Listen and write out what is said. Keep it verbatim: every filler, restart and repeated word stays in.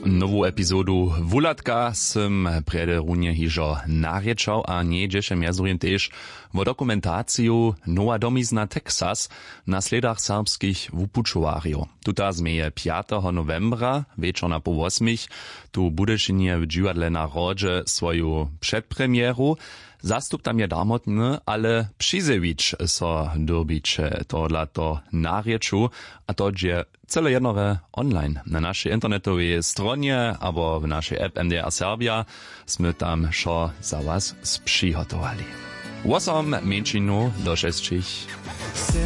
Nową epizodu Wulatka sym prede runie hižo narječał, a niedzieše mjezujem tež wo dokumentaciju Nowa domizna Texas na sledach serbskich wupučowarjo. Tuta zmeje piątego novembra, wieczor na pół osmich, tu budešinje w dżiwadle na Rodže swoju przedpremieru. Zastup tam je damotny, ale Pšizewicz so dobiče to dla to narječu, a to je cele jednore online. Na naszej internetowej stronie, albo w naszej app M D R Serbia, sme tam šo za was spřihotowali. osiem mniejszinu do šestich.